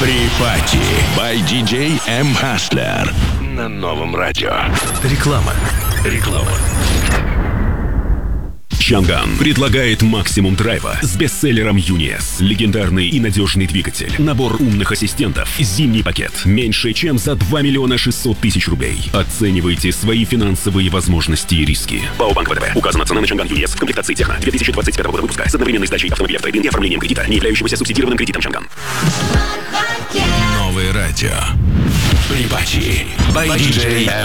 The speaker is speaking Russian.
Припати by DJ M. Hustler на новом радио. Реклама. Чанган предлагает максимум драйва с бестселлером UNIS. Легендарный и надежный двигатель. Набор умных ассистентов. Зимний пакет. Меньше чем за 2 миллиона 600 тысяч рублей. Оценивайте свои финансовые возможности и риски. ПАО Банк ВТБ. Указана цена на Чанган UNIS в комплектации Техно 2025 года выпуска с одновременной сдачей автомобиля в трейд-ин и оформлением кредита, не являющегося субсидированным кредитом Чанган. Новое радио. Припати by DJ